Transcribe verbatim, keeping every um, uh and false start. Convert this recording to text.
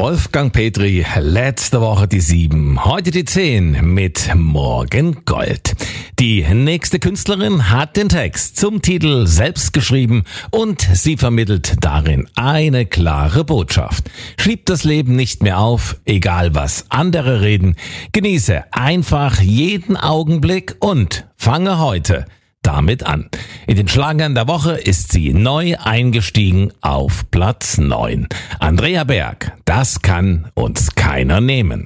Wolfgang Petri, letzte Woche die sieben, heute die zehn mit Morgen Gold. Die nächste Künstlerin hat den Text zum Titel selbst geschrieben und sie vermittelt darin eine klare Botschaft. Schieb das Leben nicht mehr auf, egal was andere reden. Genieße einfach jeden Augenblick und fange heute damit an. In den Schlagern der Woche ist sie neu eingestiegen auf Platz neun. Andrea Berg, das kann uns keiner nehmen.